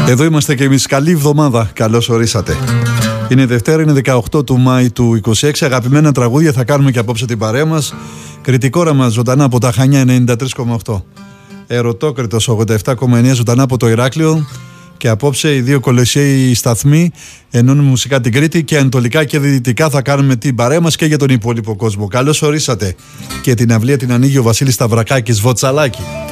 Εδώ είμαστε και εμείς. Καλή εβδομάδα. Καλώς ορίσατε. Είναι Δευτέρα, είναι 18 του Μάη του 26. Αγαπημένα τραγούδια θα κάνουμε και απόψε την παρέα μας. Κριτικόρα μας ζωντανά από τα Χανιά 93,8. Ερωτόκριτος 87,9 ζωντανά από το Ηράκλειο. Και απόψε οι δύο κολοσσέοι σταθμοί ενώνουν μουσικά την Κρήτη και ανατολικά και δυτικά θα κάνουμε την παρέα μας και για τον υπόλοιπο κόσμο. Καλώς ορίσατε. Και την αυλία την ανοίγει ο Βασίλης Σταυρακάκης Βοτσαλάκη.